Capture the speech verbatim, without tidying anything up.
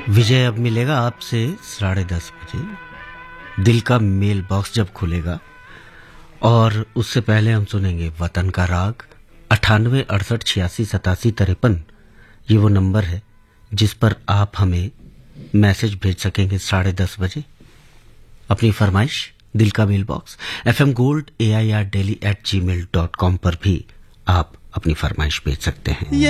विजय अब मिलेगा आपसे साढ़े दस बजे। दिल का मेल बॉक्स जब खुलेगा, और उससे पहले हम सुनेंगे वतन का राग। अठानवे अड़सठ छियासी सतासी तिरपन ये वो नंबर है जिस पर आप हमें मैसेज भेज सकेंगे साढ़े दस बजे अपनी फरमाइश। दिल का mail box F M gold A I R daily eight ji mail dot com पर भी आप अपनी फरमाइश भेज सकते हैं।